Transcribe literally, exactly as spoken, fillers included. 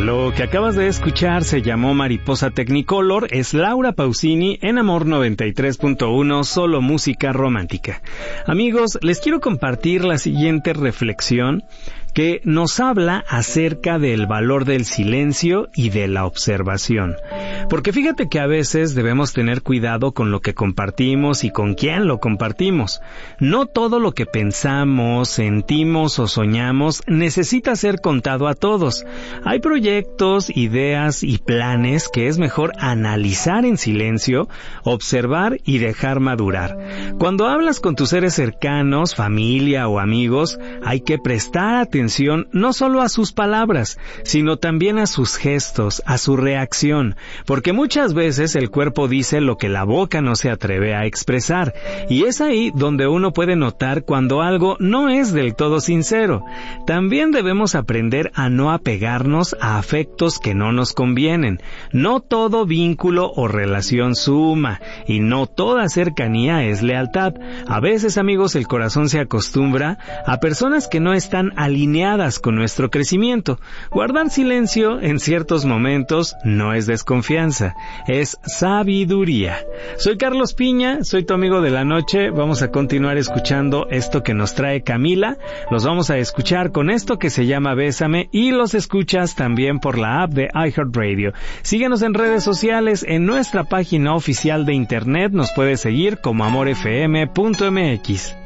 Lo que acabas de escuchar se llamó Mariposa Technicolor, es Laura Pausini en Amor noventa y tres punto uno, solo música romántica. Amigos, les quiero compartir la siguiente reflexión que nos habla acerca del valor del silencio y de la observación. Porque fíjate que a veces debemos tener cuidado con lo que compartimos y con quién lo compartimos. No todo lo que pensamos, sentimos o soñamos necesita ser contado a todos. Hay proyectos, ideas y planes que es mejor analizar en silencio, observar y dejar madurar. Cuando hablas con tus seres cercanos, familia o amigos, hay que prestar atención no solo a sus palabras, sino también a sus gestos, a su reacción, porque muchas veces el cuerpo dice lo que la boca no se atreve a expresar, y es ahí donde uno puede notar cuando algo no es del todo sincero. También debemos aprender a no apegarnos a afectos que no nos convienen. No todo vínculo o relación suma, y no toda cercanía es lealtad. A veces, amigos, el corazón se acostumbra a personas que no están alineadas con nuestro crecimiento. Guardar silencio en ciertos momentos no es desconfianza, es sabiduría. Soy Carlos Piña, soy tu amigo de la noche. Vamos a continuar escuchando esto que nos trae Camila. Los vamos a escuchar con esto que se llama Bésame y los escuchas también por la app de iHeartRadio. Síguenos en redes sociales, en nuestra página oficial de internet nos puedes seguir como amor f m punto m x.